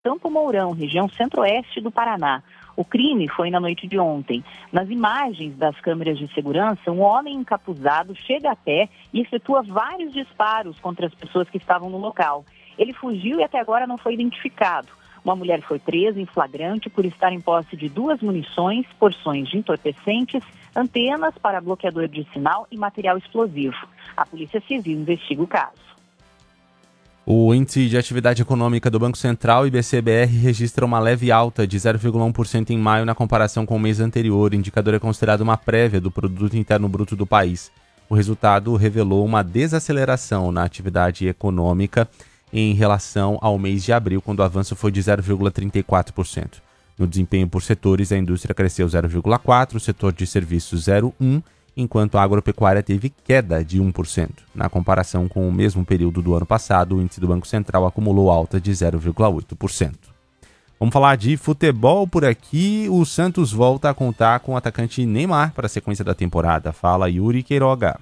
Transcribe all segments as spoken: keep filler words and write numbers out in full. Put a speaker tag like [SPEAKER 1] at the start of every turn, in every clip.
[SPEAKER 1] Campo Mourão, região centro-oeste do Paraná. O crime foi na noite de ontem. Nas imagens das câmeras de segurança, um homem encapuzado chega a pé e efetua vários disparos contra as pessoas que estavam no local. Ele fugiu e até agora não foi identificado. Uma mulher foi presa em flagrante por estar em posse de duas munições, porções de entorpecentes, antenas para bloqueador de sinal e material explosivo. A Polícia Civil investiga o caso.
[SPEAKER 2] O índice de atividade econômica do Banco Central, I B C B R, registra uma leve alta de zero vírgula um por cento em maio na comparação com o mês anterior. O indicador é considerado uma prévia do Produto Interno Bruto do país. O resultado revelou uma desaceleração na atividade econômica em relação ao mês de abril, quando o avanço foi de zero vírgula trinta e quatro por cento. No desempenho por setores, a indústria cresceu zero vírgula quatro por cento, o setor de serviços zero vírgula um por cento, enquanto a agropecuária teve queda de um por cento. Na comparação com o mesmo período do ano passado, o índice do Banco Central acumulou alta de zero vírgula oito por cento. Vamos falar de futebol por aqui. O Santos volta a contar com o atacante Neymar para a sequência da temporada. Fala Yuri Queiroga.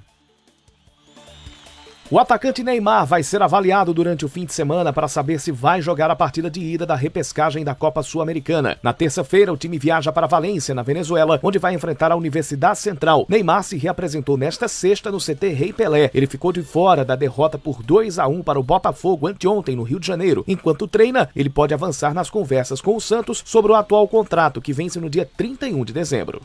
[SPEAKER 3] O atacante Neymar vai ser avaliado durante o fim de semana para saber se vai jogar a partida de ida da repescagem da Copa Sul-Americana. Na terça-feira, o time viaja para Valência, na Venezuela, onde vai enfrentar a Universidade Central. Neymar se reapresentou nesta sexta no C T Rei Pelé. Ele ficou de fora da derrota por dois a um para o Botafogo anteontem no Rio de Janeiro. Enquanto treina, ele pode avançar nas conversas com o Santos sobre o atual contrato, que vence no dia trinta e um de dezembro.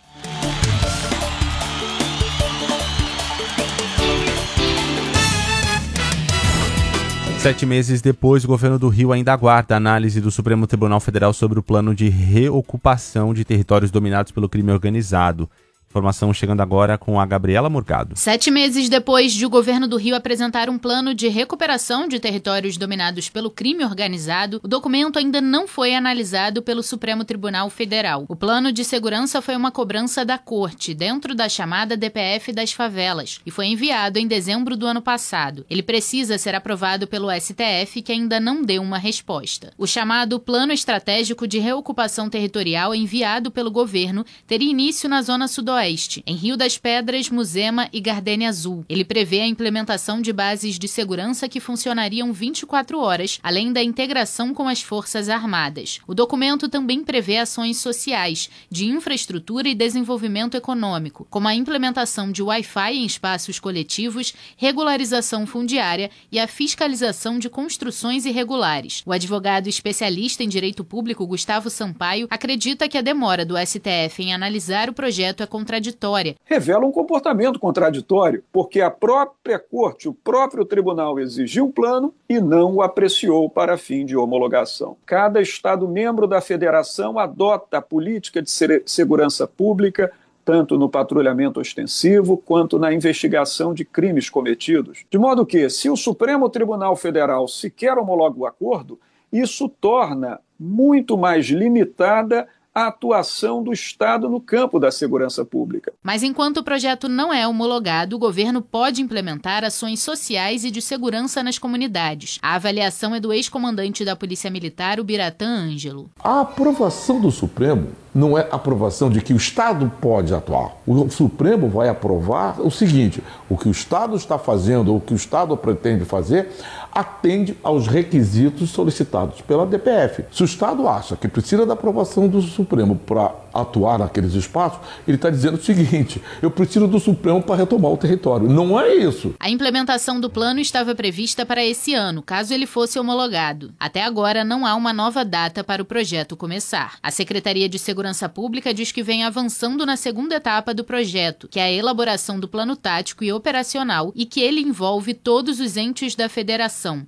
[SPEAKER 2] Sete meses depois, o governo do Rio ainda aguarda a análise do Supremo Tribunal Federal sobre o plano de reocupação de territórios dominados pelo crime organizado. Informação chegando agora com a Gabriela Morgado.
[SPEAKER 4] Sete meses depois de o governo do Rio apresentar um plano de recuperação de territórios dominados pelo crime organizado, o documento ainda não foi analisado pelo Supremo Tribunal Federal. O plano de segurança foi uma cobrança da Corte, dentro da chamada D P F das favelas, e foi enviado em dezembro do ano passado. Ele precisa ser aprovado pelo S T F, que ainda não deu uma resposta. O chamado Plano Estratégico de Reocupação Territorial, enviado pelo governo, teria início na zona sudoeste, em Rio das Pedras, Muzema e Gardênia Azul. Ele prevê a implementação de bases de segurança que funcionariam vinte e quatro horas, além da integração com as Forças Armadas. O documento também prevê ações sociais, de infraestrutura e desenvolvimento econômico, como a implementação de Wi-Fi em espaços coletivos, regularização fundiária e a fiscalização de construções irregulares. O advogado especialista em direito público Gustavo Sampaio acredita que a demora do S T F em analisar o projeto é contraditória.
[SPEAKER 5] Revela um comportamento contraditório, porque a própria Corte, o próprio tribunal exigiu o plano e não o apreciou para fim de homologação. Cada Estado membro da Federação adota a política de segurança pública, tanto no patrulhamento ostensivo quanto na investigação de crimes cometidos. De modo que, se o Supremo Tribunal Federal sequer homologa o acordo, isso torna muito mais limitada a atuação do Estado no campo da segurança pública.
[SPEAKER 4] Mas enquanto o projeto não é homologado, o governo pode implementar ações sociais e de segurança nas comunidades. A avaliação é do ex-comandante da Polícia Militar, o Biratã Ângelo.
[SPEAKER 6] A aprovação do Supremo não é aprovação de que o Estado pode atuar. O Supremo vai aprovar o seguinte: o que o Estado está fazendo, ou o que o Estado pretende fazer, atende aos requisitos solicitados pela D P F. Se o Estado acha que precisa da aprovação do Supremo para atuar naqueles espaços, ele está dizendo o seguinte: eu preciso do Supremo para retomar o território. Não é isso.
[SPEAKER 4] A implementação do plano estava prevista para esse ano, caso ele fosse homologado. Até agora, não há uma nova data para o projeto começar. A Secretaria de Segurança Pública diz que vem avançando na segunda etapa do projeto, que é a elaboração do plano tático e operacional, e que ele envolve todos os entes da federação.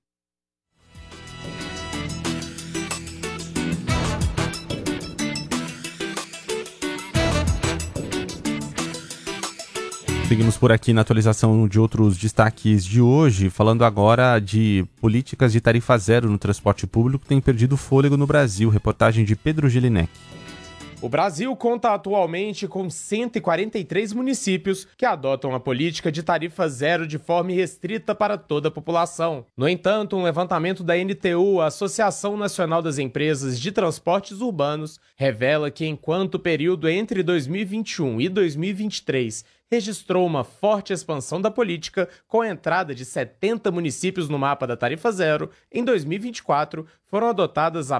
[SPEAKER 2] Seguimos por aqui na atualização de outros destaques de hoje, falando agora de políticas de tarifa zero no transporte público que têm perdido fôlego no Brasil. Reportagem de Pedro Gelinek.
[SPEAKER 7] O Brasil conta atualmente com cento e quarenta e três municípios que adotam a política de tarifa zero de forma restrita para toda a população. No entanto, um levantamento da N T U, a Associação Nacional das Empresas de Transportes Urbanos, revela que enquanto o período entre dois mil e vinte e um e dois mil e vinte e três registrou uma forte expansão da política, com a entrada de setenta municípios no mapa da tarifa zero. Em dois mil e vinte e quatro, foram adotadas